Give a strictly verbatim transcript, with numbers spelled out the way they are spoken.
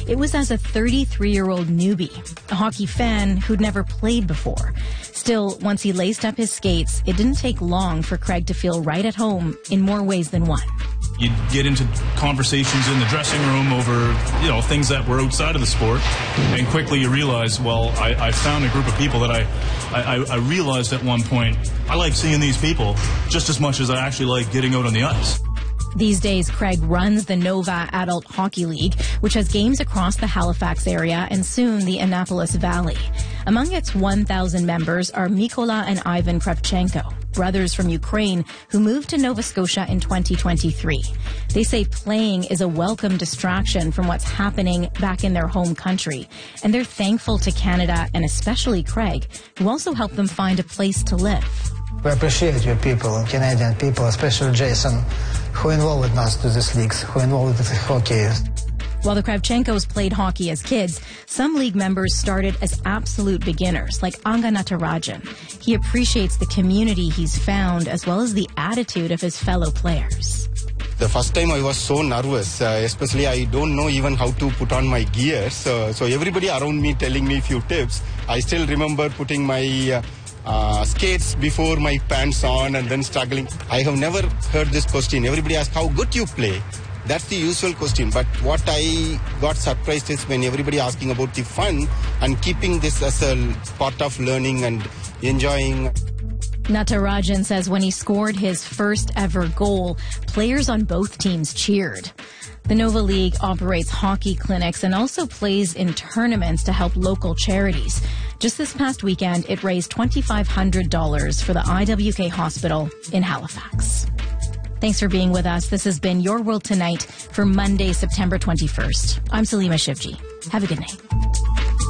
it was as a thirty-three-year-old newbie, a hockey fan who'd never played before. Still, once he laced up his skates, it didn't take long for Craig to feel right at home in more ways than one. You'd get into conversations in the dressing room over, you know, things that were outside of the sport, and quickly you realize, well, I, I found a group of people that I, I, I realized at one point, I like seeing these people just as much as I actually like getting out on the ice. These days, Craig runs the Nova Adult Hockey League, which has games across the Halifax area and soon the Annapolis Valley. Among its one thousand members are Mykola and Ivan Kravchenko, brothers from Ukraine who moved to Nova Scotia in twenty twenty-three. They say playing is a welcome distraction from what's happening back in their home country, and they're thankful to Canada and especially Craig, who also helped them find a place to live. We appreciate your people, Canadian people, especially Jason, who involved us to these leagues, who involved with hockey. While the Kravchenkos played hockey as kids, some league members started as absolute beginners, like Anga Natarajan. He appreciates the community he's found, as well as the attitude of his fellow players. The first time I was so nervous, uh, especially I don't know even how to put on my gear. So, so everybody around me telling me a few tips. I still remember putting my uh, uh, skates before my pants on and then struggling. I have never heard this question. Everybody asks how good you play. That's the usual question. But what I got surprised is when everybody asking about the fun and keeping this as a part of learning and enjoying. Natarajan says when he scored his first ever goal, players on both teams cheered. The Nova League operates hockey clinics and also plays in tournaments to help local charities. Just this past weekend, it raised two thousand five hundred dollars for the I W K Hospital in Halifax. Thanks for being with us. This has been Your World Tonight for Monday, September twenty-first. I'm Salima Shivji. Have a good night.